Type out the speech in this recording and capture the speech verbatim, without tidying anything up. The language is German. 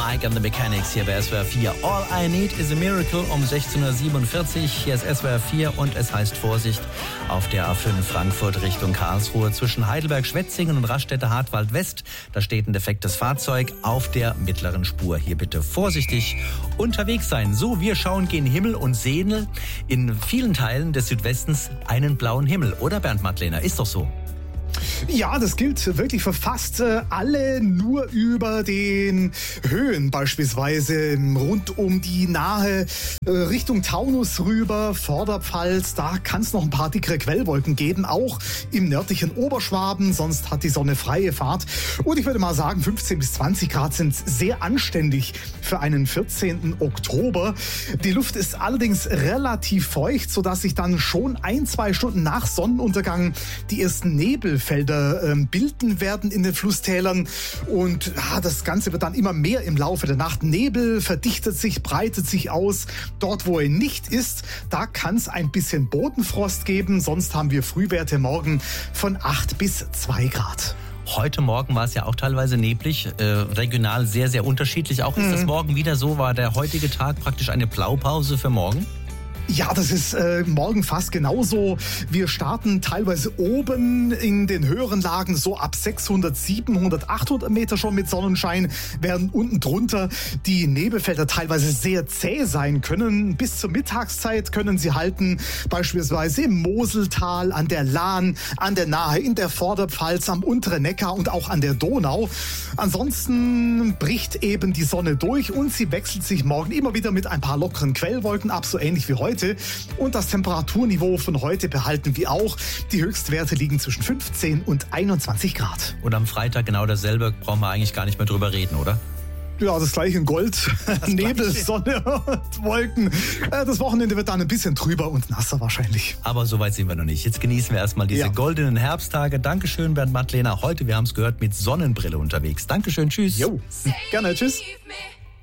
Mike and the Mechanics hier bei S W R vier. All I Need is a Miracle um sechzehn Uhr siebenundvierzig. Hier ist S W R vier und es heißt Vorsicht auf der A fünf Frankfurt Richtung Karlsruhe zwischen Heidelberg-Schwetzingen und Raststätte-Hartwald-West. Da steht ein defektes Fahrzeug auf der mittleren Spur. Hier bitte vorsichtig unterwegs sein. So, wir schauen gen Himmel und sehen in vielen Teilen des Südwestens einen blauen Himmel. Oder Bernd Madlener, ist doch so. Ja, das gilt wirklich für fast alle, nur über den Höhen beispielsweise rund um die nahe äh, Richtung Taunus rüber, Vorderpfalz, da kann es noch ein paar dickere Quellwolken geben, auch im nördlichen Oberschwaben, sonst hat die Sonne freie Fahrt. Und ich würde mal sagen, fünfzehn bis zwanzig Grad sind sehr anständig für einen vierzehnten Oktober. Die Luft ist allerdings relativ feucht, sodass sich dann schon ein, zwei Stunden nach Sonnenuntergang die ersten Nebel Felder ähm, bilden werden in den Flusstälern und ah, das Ganze wird dann immer mehr im Laufe der Nacht. Nebel verdichtet sich, breitet sich aus. Dort, wo er nicht ist, da kann es ein bisschen Bodenfrost geben. Sonst haben wir Frühwerte morgen von acht bis zwei Grad. Heute Morgen war es ja auch teilweise neblig, äh, regional sehr, sehr unterschiedlich. Auch ist mhm. das morgen wieder so? War der heutige Tag praktisch eine Blaupause für morgen? Ja, das ist äh, morgen fast genauso. Wir starten teilweise oben in den höheren Lagen so ab sechshundert, siebenhundert, achthundert Meter schon mit Sonnenschein, während unten drunter die Nebelfelder teilweise sehr zäh sein können. Bis zur Mittagszeit können sie halten, beispielsweise im Moseltal, an der Lahn, an der Nahe, in der Vorderpfalz, am unteren Neckar und auch an der Donau. Ansonsten bricht eben die Sonne durch und sie wechselt sich morgen immer wieder mit ein paar lockeren Quellwolken ab, so ähnlich wie heute. Und das Temperaturniveau von heute behalten wir auch. Die Höchstwerte liegen zwischen fünfzehn und einundzwanzig Grad. Und am Freitag genau dasselbe, brauchen wir eigentlich gar nicht mehr drüber reden, oder? Ja, das gleiche in Gold, Nebel, Sonne und Wolken. Das Wochenende wird dann ein bisschen trüber und nasser wahrscheinlich. Aber so weit sind wir noch nicht. Jetzt genießen wir erstmal diese ja. goldenen Herbsttage. Dankeschön, Bernd Madlener. Heute, wir haben es gehört, mit Sonnenbrille unterwegs. Dankeschön, tschüss. Jo, gerne, tschüss.